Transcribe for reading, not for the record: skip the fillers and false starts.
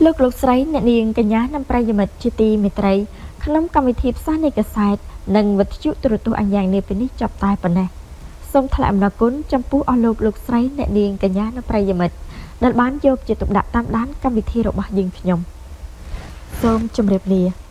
លោកស្រីអ្នកនាងកញ្ញានិងប្រិយមិត្តជាទីមេត្រីក្នុងកម្មវិធីផ្សាយនៃកាសែតនិងវិទ្យុទូរទស្សន៍អញ្ញែងនេះពេលនេះចប់តែប៉ុណ្ណេះសូមថ្លែងអំណរគុណចំពោះអស់លោកស្រីអ្នកនាងកញ្ញានិងប្រិយមិត្តដែលបានយកចិត្តទុកដាក់តាមដានកម្មវិធីរបស់យើងខ្ញុំសូមជម្រាបលា